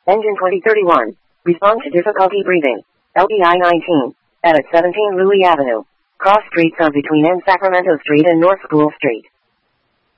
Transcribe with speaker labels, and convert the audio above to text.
Speaker 1: Engine 2031. Respond to difficulty breathing. LBI 19. At 17 Louis Avenue. Cross streets are between N Sacramento Street and North School Street.